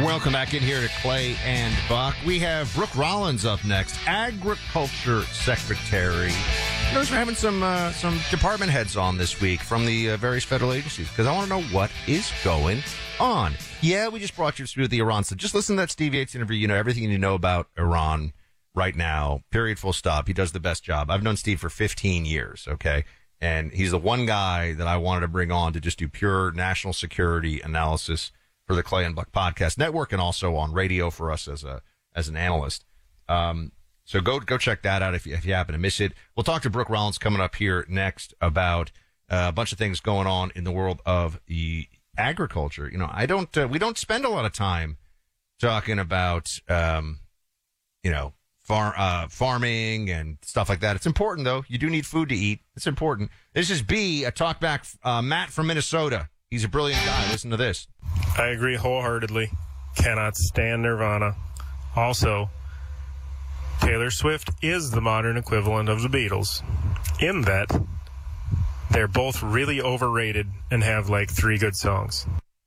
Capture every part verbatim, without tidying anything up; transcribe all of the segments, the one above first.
Welcome back in here to Clay and Buck. We have Brooke Rollins up next, Agriculture Secretary. You know, we're having some uh, some department heads on this week from the uh, various federal agencies because I want to know what is going on. Yeah, we just brought you to the Iran stuff. Just listen to that Steve Yates interview. You know everything you know about Iran right now. Period. Full stop. He does the best job. I've known Steve for fifteen years. Okay. And he's the one guy that I wanted to bring on to just do pure national security analysis for the Clay and Buck Podcast Network and also on radio for us as a as an analyst. Um, so go go check that out if you, if you happen to miss it. We'll talk to Brooke Rollins coming up here next about uh, a bunch of things going on in the world of the agriculture. You know, I don't uh, we don't spend a lot of time talking about um, you know. Far, uh, farming and stuff like that. It's important, though. You do need food to eat. It's important. This is B, a talkback, uh, Matt from Minnesota. He's a brilliant guy. Listen to this. I agree wholeheartedly. Cannot stand Nirvana. Also, Taylor Swift is the modern equivalent of the Beatles in that they're both really overrated and have like three good songs.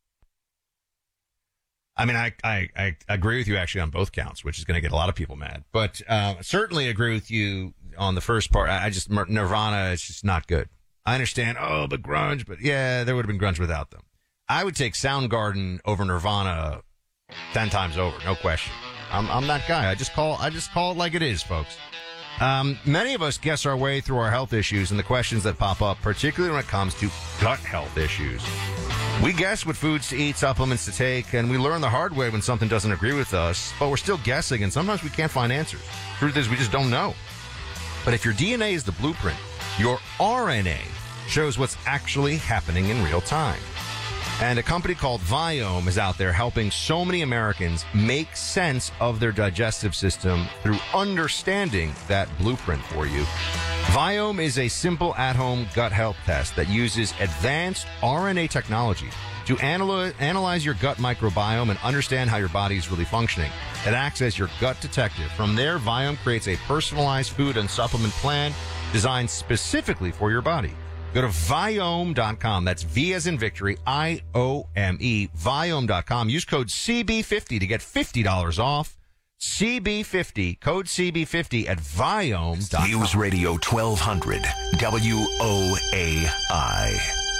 I mean, I, I, I agree with you actually on both counts, which is going to get a lot of people mad. But uh, certainly agree with you on the first part. I, I just, Nirvana is just not good. I understand, oh, but grunge, but yeah, there would have been grunge without them. I would take Soundgarden over Nirvana ten times over, no question. I'm, I'm that guy. I just call I just call it like it is, folks. Um, many of us guess our way through our health issues and the questions that pop up, particularly when it comes to gut health issues. We guess what foods to eat, supplements to take, and we learn the hard way when something doesn't agree with us, but we're still guessing, and sometimes we can't find answers. Truth is, we just don't know. But if your D N A is the blueprint, your R N A shows what's actually happening in real time. And a company called Viome is out there helping so many Americans make sense of their digestive system through understanding that blueprint for you. Viome is a simple at-home gut health test that uses advanced R N A technology to analy- analyze your gut microbiome and understand how your body is really functioning. It acts as your gut detective. From there, Viome creates a personalized food and supplement plan designed specifically for your body. Go to Viome dot com. That's V as in victory, I O M E, Viome dot com. Use code C B fifty to get fifty dollars off. C B fifty, code C B fifty at Viome dot com. News Radio twelve hundred, W O A I.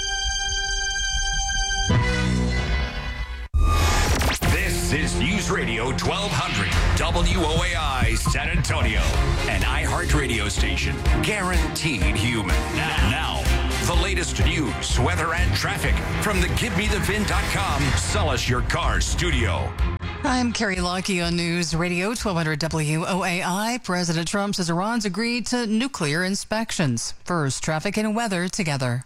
This is News Radio twelve hundred, W O A I San Antonio, an iHeartRadio station guaranteed human. Now, now, the latest news, weather, and traffic from the Give Me The Vin dot com Sell Us Your Car studio. I'm Carrie Lockie on News Radio twelve hundred W O A I. President Trump says Iran's agreed to nuclear inspections. First, traffic and weather together.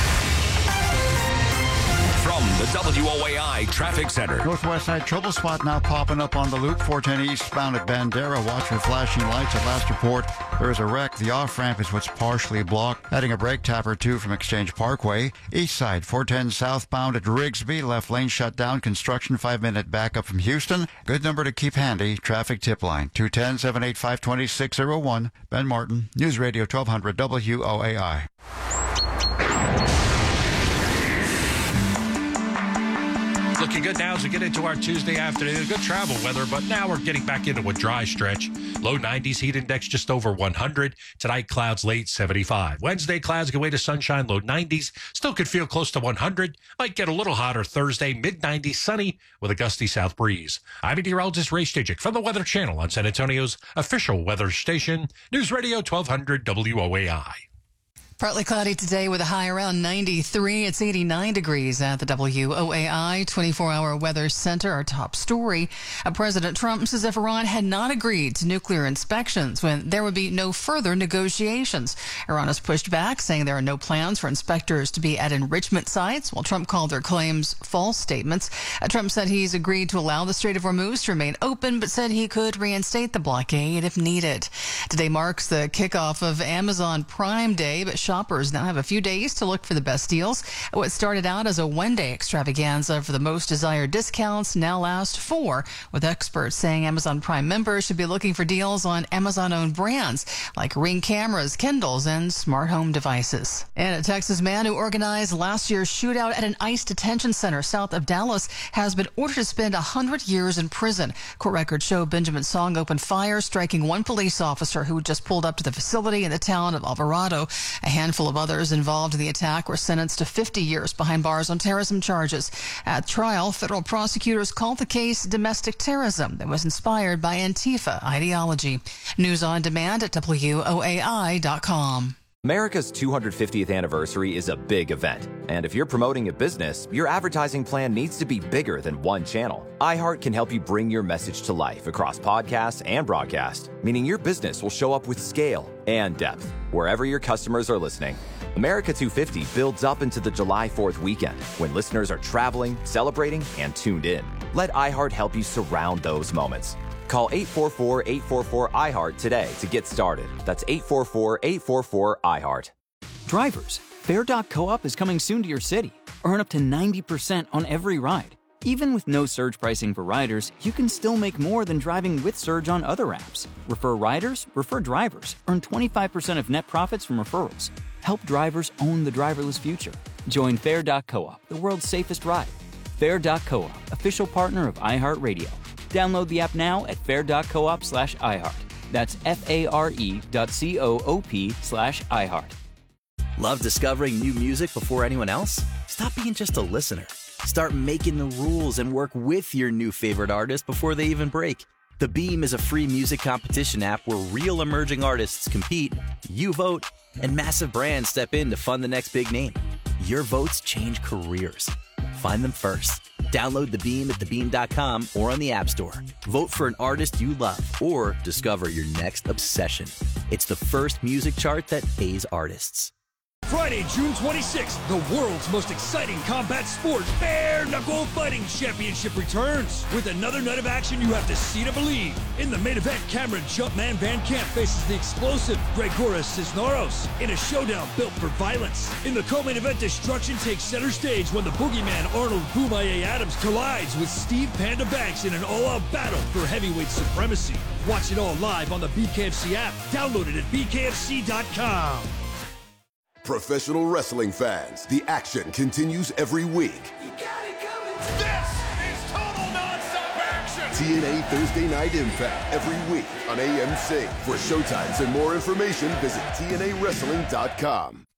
From the W O A I Traffic Center. Northwest side trouble spot now popping up on the loop. four ten eastbound at Bandera. Watch for flashing lights. At last report, there is a wreck. The off-ramp is what's partially blocked. Adding a brake tap or two from Exchange Parkway. East side, four ten southbound at Rigsby. Left lane shut down. Construction, five-minute backup from Houston. Good number to keep handy. Traffic tip line, two one zero, seven eight five, two six zero one. Ben Martin, News Radio twelve hundred W O A I. Looking good now as we get into our Tuesday afternoon. Good travel weather, but now we're getting back into a dry stretch. Low nineties, heat index just over one hundred. Tonight, clouds late seventy-five. Wednesday, clouds give way to sunshine, low nineties. Still could feel close to one hundred. Might get a little hotter Thursday, mid nineties, sunny with a gusty south breeze. I'm meteorologist Ray Stajic from the Weather Channel on San Antonio's official weather station, News Radio twelve hundred W O A I. Partly cloudy today with a high around ninety-three. It's eighty-nine degrees at the W O A I twenty-four hour Weather Center. Our top story. Uh, President Trump says if Iran had not agreed to nuclear inspections, when there would be no further negotiations. Iran has pushed back, saying there are no plans for inspectors to be at enrichment sites, while Trump called their claims false statements. Uh, Trump said he's agreed to allow the Strait of Hormuz to remain open, but said he could reinstate the blockade if needed. Today marks the kickoff of Amazon Prime Day, but shoppers now have a few days to look for the best deals. What started out as a one-day extravaganza for the most desired discounts now last four, with experts saying Amazon Prime members should be looking for deals on Amazon-owned brands like Ring cameras, Kindles, and smart home devices. And a Texas man who organized last year's shootout at an ICE detention center south of Dallas has been ordered to spend one hundred years in prison. Court records show Benjamin Song opened fire, striking one police officer who just pulled up to the facility in the town of Alvarado. A handful of others involved in the attack were sentenced to fifty years behind bars on terrorism charges. At trial, federal prosecutors called the case domestic terrorism that was inspired by Antifa ideology. News on demand at W O A I dot com. America's two hundred fiftieth anniversary is a big event, and if you're promoting a business, your advertising plan needs to be bigger than one channel. iHeart can help you bring your message to life across podcasts and broadcast, meaning your business will show up with scale and depth wherever your customers are listening. America two fifty builds up into the July fourth weekend when listeners are traveling, celebrating, and tuned in. Let iHeart help you surround those moments. Call eight four four, eight four four, I heart today to get started. That's eight four four, eight four four, I heart. Drivers, Fare dot co-op is coming soon to your city. Earn up to ninety percent on every ride. Even with no surge pricing for riders, you can still make more than driving with Surge on other apps. Refer riders, refer drivers. Earn twenty-five percent of net profits from referrals. Help drivers own the driverless future. Join Fare dot co-op, the world's safest ride. Fare dot co-op, official partner of iHeartRadio. Download the app now at fare dot coop slash iHeart. That's F-A-R-E dot C-O-O-P slash iHeart. Love discovering new music before anyone else? Stop being just a listener. Start making the rules and work with your new favorite artist before they even break. The Beam is a free music competition app where real emerging artists compete, you vote, and massive brands step in to fund the next big name. Your votes change careers. Find them first. Download The Beam at the beam dot com or on the App Store. Vote for an artist you love or discover your next obsession. It's the first music chart that pays artists. Friday, June twenty-sixth, the world's most exciting combat sport, Bare Knuckle Fighting Championship returns with another night of action you have to see to believe. In the main event, Cameron Jumpman Van Camp faces the explosive Gregoris Cisneros in a showdown built for violence. In the co-main event, destruction takes center stage when the boogeyman Arnold Boomaye Adams collides with Steve Panda Banks in an all-out battle for heavyweight supremacy. Watch it all live on the B K F C app. Download it at B K F C dot com. Professional wrestling fans, the action continues every week. You got it coming. This is total nonstop action. T N A Thursday Night Impact every week on A M C. For showtimes and more information, visit T N A wrestling dot com.